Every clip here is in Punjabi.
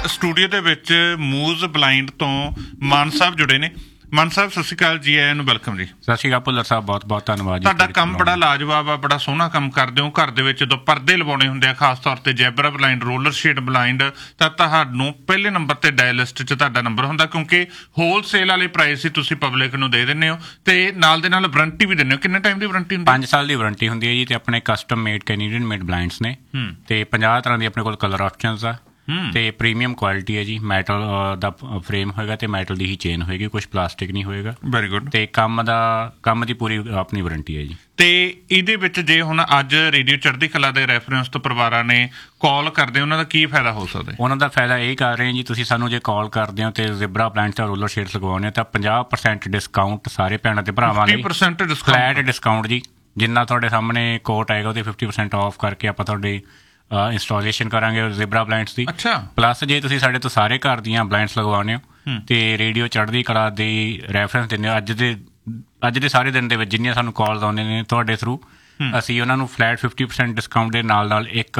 ਸਟੂਡੀਓ ਦੇ ਵਿੱਚ ਮੂਜ਼ ਬਲਾਈਂਡ ਤੋਂ ਮਾਨ ਸਾਹਿਬ ਜੁੜੇ ਨੇ। ਮਾਨ ਸਾਹਿਬ ਸਤਿ ਸ਼੍ਰੀ ਅਕਾਲ ਜੀ, ਆਇਆਂ ਨੂੰ ਵੈਲਕਮ ਜੀ। ਸਤਿ ਸ਼੍ਰੀ ਅਕਾਲ ਭੁੱਲਰ ਸਾਹਿਬ, ਬਹੁਤ ਬਹੁਤ ਧੰਨਵਾਦ ਜੀ। ਤੁਹਾਡਾ ਕੰਮ ਬੜਾ ਲਾਜਵਾਬ ਆ, ਬੜਾ ਸੋਹਣਾ ਕੰਮ ਕਰਦੇ ਹੋ। ਘਰ ਦੇ ਵਿੱਚ ਜਦੋਂ ਪਰਦੇ ਲਵਾਉਣੇ ਹੁੰਦੇ ਆ, ਖਾਸ ਤੌਰ ਤੇ zebra blind, roller shade blind, ਤਾਂ ਤੁਹਾਨੂੰ ਪਹਿਲੇ ਨੰਬਰ ਤੇ ਡਾਇਲ ਲਿਸਟ 'ਚ ਤੁਹਾਡਾ ਨੰਬਰ ਹੁੰਦਾ, ਕਿਉਂਕਿ ਹੋਲਸੇਲ ਵਾਲੇ ਪ੍ਰਾਈਸ ਹੀ ਤੁਸੀਂ ਪਬਲਿਕ ਨੂੰ ਦੇ ਦਿੰਦੇ ਹੋ ਤੇ ਨਾਲ ਦੇ ਨਾਲ ਵਾਰੰਟੀ ਵੀ ਦਿੰਦੇ ਹੋ। ਕਿੰਨੇ ਟਾਈਮ ਦੀ ਵਾਰੰਟੀ ਹੁੰਦੀ? 5 ਸਾਲ ਦੀ ਵਾਰੰਟੀ ਹੁੰਦੀ ਹੈ ਜੀ। ਤੇ ਆਪਣੇ custom made Canadian made blinds ਨੇ ਤੇ 50 ਤਰ੍ਹਾਂ ਦੀ ਆਪਣੇ ਕੋਲ ਕਲਰ ਆਪਸ਼ਨਸ ਆ ਤੇ ਪ੍ਰੀਮੀਅਮ ਕੁਆਲਿਟੀ ਹੈ ਜੀ। ਮੈਟਲ ਦਾ ਫਰੇਮ ਹੋਏਗਾ ਤੇ ਮੈਟਲ ਦੀ ਹੀ ਚੇਨ ਹੋਏਗੀ, ਕੁਝ ਪਲਾਸਟਿਕ ਨਹੀਂ ਹੋਏਗਾ। Very good. ਤੇ ਕੰਮ ਦੀ ਪੂਰੀ ਆਪਣੀ ਵਾਰੰਟੀ ਹੈ ਜੀ। ਤੇ ਇਹਦੇ ਵਿੱਚ ਜੇ ਹੁਣ ਅੱਜ ਰੇਡੀਓ ਚੜ੍ਹਦੀ ਕਲਾ ਦੇ ਰੈਫਰੈਂਸ ਤੋਂ ਪਰਿਵਾਰਾਂ ਨੇ ਕਾਲ ਕਰਦੇ, ਉਹਨਾਂ ਦਾ ਕੀ ਫਾਇਦਾ ਹੋ ਸਕਦਾ? ਉਹਨਾਂ ਦਾ ਫਾਇਦਾ ਇਹ ਕਰ ਰਹੇ ਜੀ, ਤੁਸੀਂ ਸਾਨੂੰ ਜੇ ਕਾਲ ਕਰਦੇ ਹੋ ਤੇ ਜ਼ੈਬਰਾ ਬਲਾਈਂਡਸ ਜਾਂ ਰੋਲਰ ਸ਼ੇਡਸ ਲਗਵਾਉਂਦੇ ਹੋ ਤਾਂ 50% ਡਿਸਕਾਊਂਟ ਸਾਰੇ ਭੈਣਾਂ ਤੇ ਭਰਾਵਾਂ ਲਈ। 50% ਫਲੈਟ ਡਿਸਕਾਊਂਟ ਜੀ। ਜਿੰਨਾ ਤੁਹਾਡੇ ਸਾਹਮਣੇ ਕੋਟ ਆਏਗਾ ਉਹਦੇ 50% ਆਫ ਕਰਕੇ ਆਪਾਂ ਤੁਹਾਡੇ ਇੰਸਟਾਲੇਸ਼ਨ ਕਰਾਂਗੇ ਜ਼ੈਬਰਾ ਬਲਾਈਂਡਸ ਦੀ। ਅੱਛਾ। ਪਲੱਸ ਜੇ ਤੁਸੀਂ ਸਾਡੇ ਤੋਂ ਸਾਰੇ ਘਰ ਦੀਆਂ ਬਲਾਈਂਡਸ ਲਗਵਾਉਂਦੇ ਹੋ ਤੇ ਰੇਡੀਓ ਚੜ੍ਹਦੀ ਕਲਾ ਦੀ ਰੈਫਰੈਂਸ ਦਿੰਦੇ ਹੋ, ਅੱਜ ਦੇ ਸਾਰੇ ਦਿਨ ਦੇ ਵਿੱਚ ਜਿੰਨੀਆਂ ਸਾਨੂੰ ਕਾਲਸ ਆਉਂਦੇ ਨੇ ਤੁਹਾਡੇ ਥਰੂ, ਅਸੀਂ ਉਹਨਾਂ ਨੂੰ ਫਲੈਟ 50% ਡਿਸਕਾਊਂਟ ਦੇ ਨਾਲ ਇੱਕ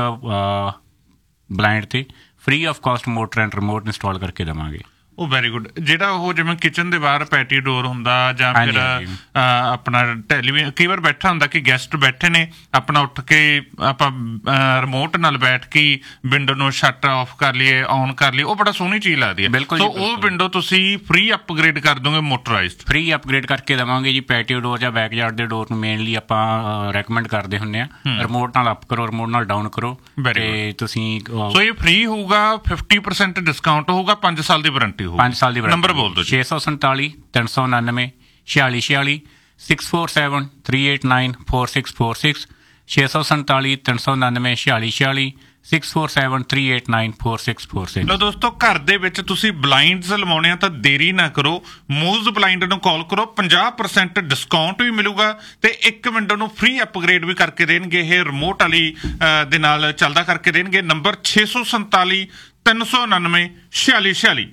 ਬਲਾਈਂਡ ਤੇ free of cost motor and remote install ਕਰਕੇ ਦੇਵਾਂਗੇ। ਉਹ ਵੈਰੀ ਗੁੱਡ। ਜਿਹੜਾ ਉਹ ਜਿਵੇਂ ਕਿਚਨ ਦੇ ਬਾਹਰ ਪੈਟੀ ਡੋਰ ਹੁੰਦਾ ਜਾਂ ਫਿਰ ਆਪਣਾ ਟੈਲੀਵਿਜ਼ਨ, ਕਈ ਵਾਰ ਬੈਠਾ ਹੁੰਦਾ ਕਿ ਗੈਸਟ ਬੈਠੇ ਨੇ, ਆਪਣਾ ਉੱਠ ਕੇ ਆਪਾਂ ਰਿਮੋਟ ਨਾਲ ਬੈਠ ਕੇ ਵਿੰਡੋ ਨੂੰ ਸ਼ਟ ਆਫ ਕਰ ਲਈਏ, ਔਨ ਕਰ ਲਈਏ, ਉਹ ਬੜਾ ਸੋਹਣੀ ਚੀਜ਼ ਲੱਗਦੀ ਹੈ। ਬਿਲਕੁਲ। ਸੋ ਉਹ ਵਿੰਡੋ ਤੁਸੀਂ ਫ੍ਰੀ ਅਪਗ੍ਰੇਡ ਕਰ ਦੋਗੇ, ਮੋਟਰਾਈਜ਼ਡ ਫ੍ਰੀ ਅਪਗ੍ਰੇਡ ਕਰਕੇ ਦੇਵਾਂਗੇ ਜੀ। ਪੈਟੀਓ ਡੋਰ ਜਾਂ ਬੈਕਯਾਰਡ ਦੇ ਡੋਰ ਨੂੰ ਮੇਨਲੀ ਆਪਾਂ ਰეკਮੈਂਡ ਕਰਦੇ ਹੁੰਦੇ ਆ। ਰਿਮੋਟ ਨਾਲ ਅਪ ਕਰੋ, ਰਿਮੋਟ ਨਾਲ ਡਾਊਨ ਕਰੋ ਤੇ ਤੁਸੀਂ। ਸੋ ਇਹ ਫ੍ਰੀ ਹੋਊਗਾ, 50% ਡਿਸਕਾਊਂਟ ਹੋਊਗਾ, 5 ਸਾਲ ਦੀ ਵਾਰੰਟੀ। 5 ਸਾਲ ਦੀ ਨੰਬਰ ਬੋਲ ਦਿਓ। 647 399 4646 647 389 4646 647 399 4646 647 389 4646। ਲੋ ਦੋਸਤੋ, ਘਰ ਦੇ ਵਿੱਚ ਤੁਸੀਂ ਬਲਾਈਂਡਸ ਲਵਾਉਣੇ ਆ ਤਾਂ ਦੇਰੀ ਨਾ ਕਰੋ, ਮੂਜ਼ ਬਲਾਈਂਡ ਨੂੰ ਕਾਲ ਕਰੋ। 50% ਡਿਸਕਾਊਂਟ ਵੀ ਮਿਲੂਗਾ ਤੇ ਇੱਕ ਵਿੰਡੋ ਨੂੰ ਫ੍ਰੀ ਅਪਗ੍ਰੇਡ ਵੀ ਕਰਕੇ ਦੇਣਗੇ। ਇਹ ਰਿਮੋਟ ਵਾਲੀ ਦੇ ਨਾਲ ਚੱਲਦਾ ਕਰਕੇ ਦੇਣਗੇ। ਨੰਬਰ 647 399 4646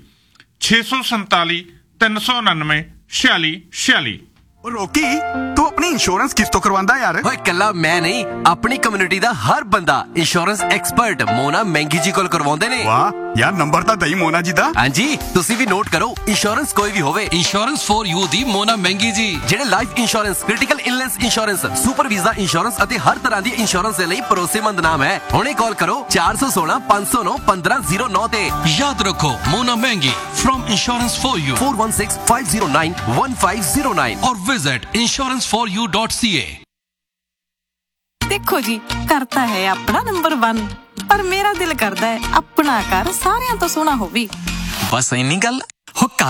647 399 4646। ਰੋਕੀ, ਤੂੰ ਆਪਣੀ ਇੰਸ਼ੋਰੈਂਸ ਕਿਸ ਤੋਂ ਕਰਵਾਉਂਦਾ ਯਾਰ? ਓਏ ਕੱਲਾ ਮੈਂ ਨਹੀਂ, ਆਪਣੀ ਕਮਿਊਨਿਟੀ ਦਾ ਹਰ ਬੰਦਾ ਇੰਸ਼ੋਰੈਂਸ ਐਕਸਪਰਟ ਮੋਨਾ ਮਹਿੰਗੀ ਜੀ ਕੋਲ ਕਰਵਾਉਂਦੇ ਨੇ। ਵਾਹ ਯਾਰ, ਨੰਬਰ ਤਾਂ ਦਈ ਮੋਨਾ ਜੀ ਦਾ। ਹਾਂਜੀ, ਤੁਸੀਂ ਵੀ ਨੋਟ ਕਰੋ। ਇੰਸ਼ੋਰੈਂਸ ਕੋਈ ਵੀ ਹੋਵੇ, ਇੰਸ਼ੋਰੈਂਸ ਫॉर ਯੂ ਦੀ ਮੋਨਾ ਮਹਿੰਗੀ ਜੀ। ਜਿਹੜੇ life insurance, critical illness insurance, super visa insurance ਅਤੇ ਹਰ ਤਰ੍ਹਾਂ ਦੀ ਇੰਸ਼ੋਰੈਂਸ ਦੇ ਲਈ ਭਰੋਸੇਮੰਦ ਨਾਮ ਹੈ। ਹੁਣੇ ਕਾਲ ਕਰੋ 416 509 1509 ਤੇ। ਯਾਦ ਰੱਖੋ, ਮੋਨਾ ਮਹਿੰਗੀ from insurance for you 416 509 1509 or visit insuranceforyou.ca। ਦੇਖੋ ਜੀ, ਕਰਤਾ ਹੈ ਆਪਣਾ ਨੰਬਰ 1, ਪਰ ਮੇਰਾ ਦਿਲ ਕਰਦਾ ਹੈ ਆਪਣਾ ਘਰ ਸਾਰਿਆਂ ਤੋਂ ਸੋਹਣਾ ਹੋਵੇ। ਬਸ ਇੰਨੀ ਗੱਲ।